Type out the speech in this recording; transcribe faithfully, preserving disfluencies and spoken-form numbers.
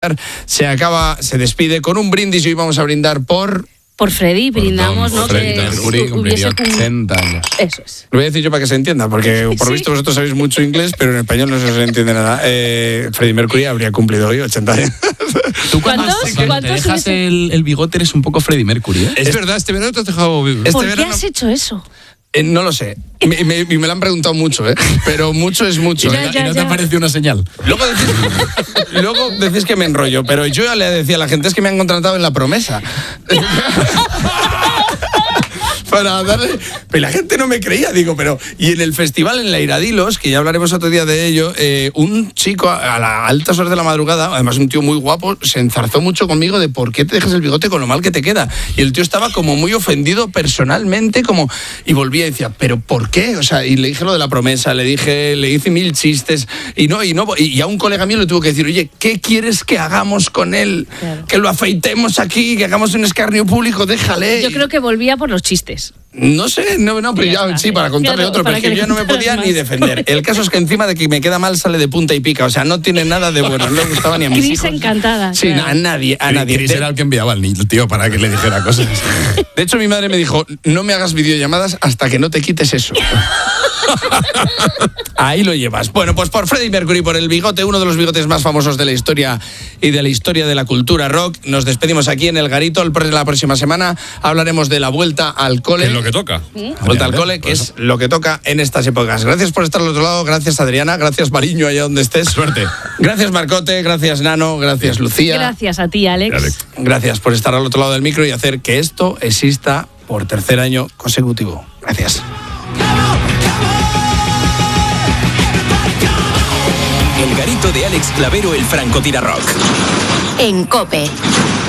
Se acaba, se despide con un brindis y hoy vamos a brindar por... Por Freddie, brindamos, ¿no? Freddie que Mercury cumpliría ochenta años. Eso es. Lo voy a decir yo para que se entienda, porque por Sí. visto vosotros sabéis mucho inglés, pero en español no se os entiende nada. Eh, Freddie Mercury habría cumplido hoy ochenta años. Tú cuando, ¿Cuántos? cuando ¿Cuántos te dejas hubiese- el, el bigote eres un poco Freddie Mercury, ¿eh? Es, es verdad, este verano te has dejado vivir. Este ¿Por qué verano- has hecho eso? Eh, no lo sé. Me, me- y me lo han preguntado mucho, ¿eh? Pero mucho es mucho. Ya, ¿Y ya, no ya. te parece una señal? Luego decís, luego decís que me enrollo, pero yo ya le decía a la gente, es que me han contratado en La Promesa. Para darle... Pero la gente no me creía, digo, pero... Y en el festival, en la Iradilos, que ya hablaremos otro día de ello, eh, un chico a, a las altas horas de la madrugada, además un tío muy guapo, se enzarzó mucho conmigo de por qué te dejas el bigote con lo mal que te queda. Y el tío estaba como muy ofendido personalmente, como... Y volvía y decía, ¿pero por qué? O sea, y le dije lo de La Promesa, le dije, le hice mil chistes, y no, y no... Y, y a un colega mío le tuvo que decir, oye, ¿qué quieres que hagamos con él? Claro. Que lo afeitemos aquí, que hagamos un escarnio público, déjale. Yo creo que volvía por los chistes. No sé, no, no, pero Ya ya, está. sí, para contarle Claro, otro, pero para es que que le yo ya no me contaras podía más. ni defender. El caso es que encima de que me queda mal sale de punta y pica, o sea, no tiene nada de bueno, no le gustaba ni a mis Cris hijos. encantada. Sí, claro. a nadie, a nadie. Chris De, era el que enviaba al niño, tío, para que le dijera cosas. de hecho, mi madre me dijo, no me hagas videollamadas hasta que no te quites eso. Ahí lo llevas. Bueno, pues por Freddie Mercury, por el bigote, uno de los bigotes más famosos de la historia y de la historia de la cultura rock, nos despedimos aquí en El Garito. El, la próxima semana hablaremos de la vuelta al cole. Que es lo que toca. Vuelta al cole, que es lo que toca en estas épocas. Gracias por estar al otro lado, gracias Adriana, gracias Mariño, allá donde estés. Suerte. Gracias Marcote, gracias Nano, gracias Lucía. Gracias a ti, Alex. Alex. Gracias por estar al otro lado del micro y hacer que esto exista por tercer año consecutivo. Gracias. El Garito de Alex Clavero, el francotirador. En COPE.